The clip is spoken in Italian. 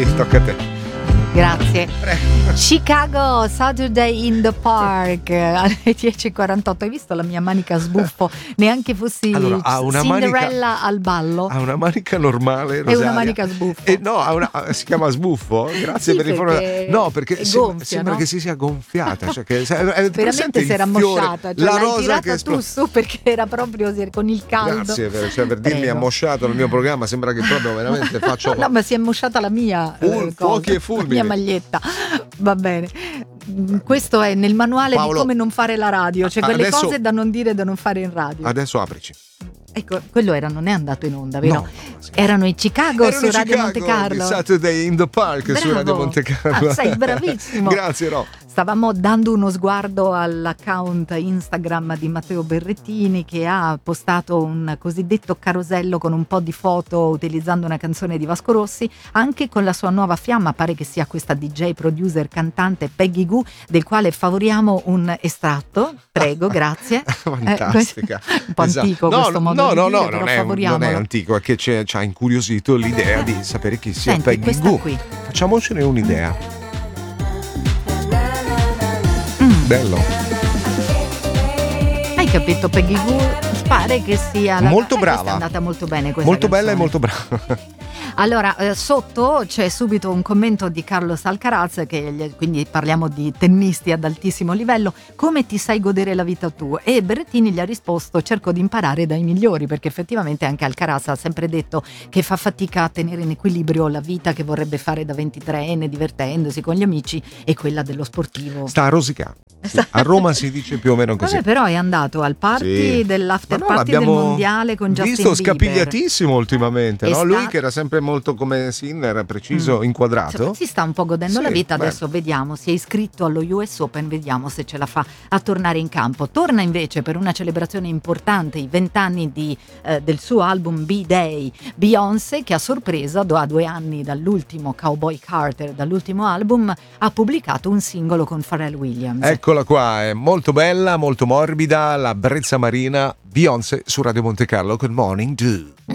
Vai, tocca a te. Grazie. Chicago, Saturday in the Park alle 10:48. Hai visto la mia manica sbuffo? Neanche fossi ha una Cinderella al ballo. Ha una manica normale, Rosaria. È una manica sbuffo. No, si chiama sbuffo? Grazie Sì, per l'informazione. No, perché gonfia, sembra no? che si sia gonfiata. Cioè che, veramente si era mosciata. Cioè, la l'hai rosa tirata che tu su perché era proprio con il caldo. Grazie per dirmi ammosciato il mio programma. Sembra che proprio veramente faccio. No, ma si è mosciata la mia fuochi e fulmini. La mia maglietta. Va bene. Questo è nel manuale Paolo, di come non fare la radio, cioè quelle adesso, cose da non dire, da non fare in radio. Adesso aprici. Ecco, quello non è andato in onda, vero? No, sì. Erano i Chicago su Radio Monte Carlo. Saturday in the Park. Bravo. Su Radio Monte Carlo. Sei bravissimo. Grazie, Ro. Stavamo dando uno sguardo all'account Instagram di Matteo Berrettini, che ha postato un cosiddetto carosello con un po' di foto utilizzando una canzone di Vasco Rossi, anche con la sua nuova fiamma. Pare che sia questa DJ, producer, cantante Peggy Goo, del quale favoriamo un estratto. Prego, grazie. Fantastica. Un po' antico questo modo di dire, però favoriamolo. Non è antico, è che ci ha incuriosito l'idea di sapere chi sia Peggy Goo. Qui. Facciamocene un'idea. Bello. Hai capito, Peggy Goo? Pare che sia molto brava. È andata molto bene questa molto canzone. Bella e molto brava. Allora, sotto c'è subito un commento di Carlos Alcaraz, quindi parliamo di tennisti ad altissimo livello. Come ti sai godere la vita tu? E Berrettini gli ha risposto: cerco di imparare dai migliori, perché effettivamente anche Alcaraz ha sempre detto che fa fatica a tenere in equilibrio la vita che vorrebbe fare da 23enne, divertendosi con gli amici, e quella dello sportivo. Sta a rosicare. Sì, a Roma si dice più o meno così. Vabbè, però è andato al party dell'after party del mondiale con Justin Bieber. Visto scapigliatissimo ultimamente, no? Lui che era sempre molto come Sinner, preciso, inquadrato. Cioè, si sta un po' godendo la vita, adesso vediamo, si è iscritto allo US Open, vediamo se ce la fa a tornare in campo. Torna invece per una celebrazione importante, i 20 anni del suo album B-Day, Beyoncé, che a sorpresa, a 2 anni dall'ultimo Cowboy Carter, dall'ultimo album, ha pubblicato un singolo con Pharrell Williams. Eccola qua, è molto bella, molto morbida, la brezza marina, Beyoncé su Radio Monte Carlo con Morning Dew.